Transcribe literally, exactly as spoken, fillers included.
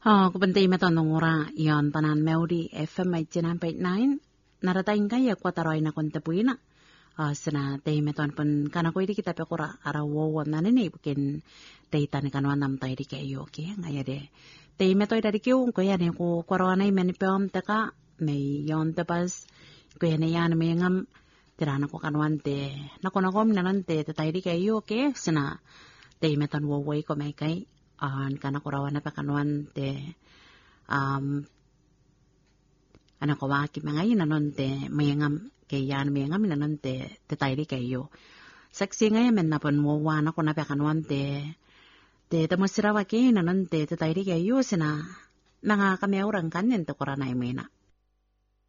Oh, kupentai meton ngura yon tanan meudi F M eighty-nine point nine naratain kaya kwataroy na kontepuina. Uh, sina tay meton pun kana ko di kita pe kura ara wo na ne bukin tay tan kanwan nam tay di kayo ke ngaya de. Tay metoy dari kiu ko ya ne ko korona men peom teka me yon tepas ko ya ne yan me ngam tirana ko kanwan te na ko na kom nanan te tay di kayo ke sina tay meton wo wo ko mai kai an kana ko rawana pa kanwan te um ana ko wa ki mangai nanon te me ngam ke yan me ngam nanon te te tay di kayo saksi ngai men na pon mo wa na ko na pa kanwan te te tamusira wa ke nanon te te tay di kayo sina nanga kami orang kan nen to korana imena